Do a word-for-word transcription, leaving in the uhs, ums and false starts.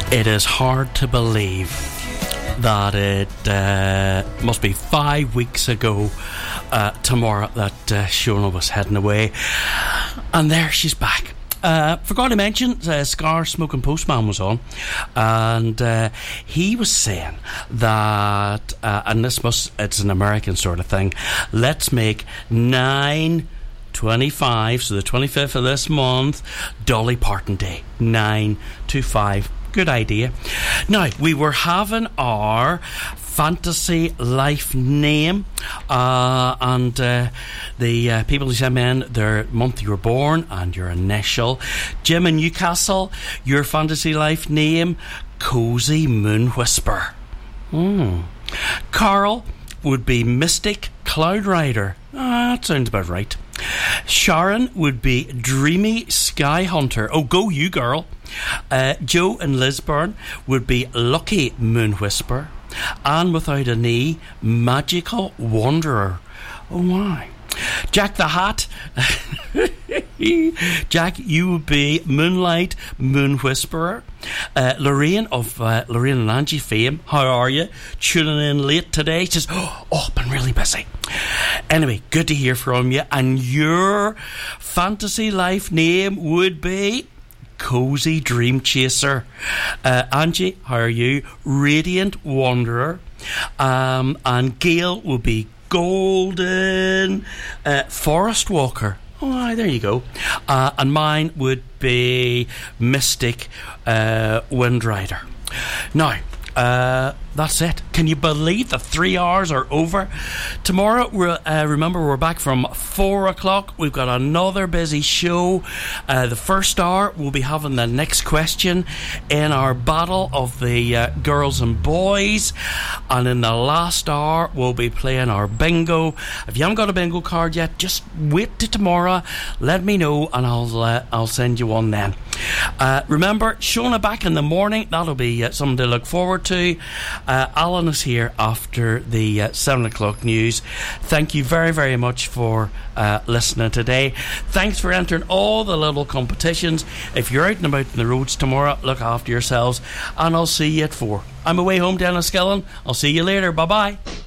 It is hard to believe that it uh, must be five weeks ago uh, tomorrow that uh, Shona was heading away, and there she's back. Uh, forgot to mention, uh, Scar Smoking Postman was on, and uh, he was saying that, uh, and this must, it's an American sort of thing, let's make nine twenty-five, so the twenty-fifth of this month, Dolly Parton Day, nine to five. Good idea. Now, we were having our fantasy life name, uh, and uh, the uh, people who sent in their month you were born and your initial. Jim in Newcastle, your fantasy life name, Cozy Moon Whisper. Mm. Carl would be Mystic Cloud Rider. Ah, that sounds about right. Sharon would be Dreamy Sky Hunter. Oh, go you, girl. Uh, Joe in Lisburn would be Lucky Moon Whisper. Anne without an E, Magical Wanderer. Oh my. Jack the Hat. Jack, you would be Moonlight Moon Whisperer. uh, Lorraine of uh, Lorraine and Angie fame, how are you? Tuning in late today. She says, oh, I've been really busy. Anyway, good to hear from you. And your fantasy life name would be Cozy Dream Chaser. uh, Angie, how are you? Radiant Wanderer. Um, and Gail will be Golden uh, Forest Walker. Oh, there you go. Uh, and mine would be Mystic uh, Windrider. Now, uh, that's it. Can you believe the three hours are over? Tomorrow, we're, uh, remember, we're back from four o'clock. We've got another busy show. Uh, the first hour, we'll be having the next question in our battle of the uh, girls and boys. And in the last hour, we'll be playing our bingo. If you haven't got a bingo card yet, just wait till tomorrow. Let me know, and I'll uh, I'll send you one then. Uh, remember, Shona back in the morning. That'll be uh, something to look forward to. Uh, Alan is here after the uh, seven o'clock news. Thank you very, very much for uh, listening today. Thanks for entering all the little competitions. If you're out and about in the roads tomorrow, look after yourselves, and I'll see you at four. I'm away home, Dennis Skillen. I'll see you later. Bye-bye.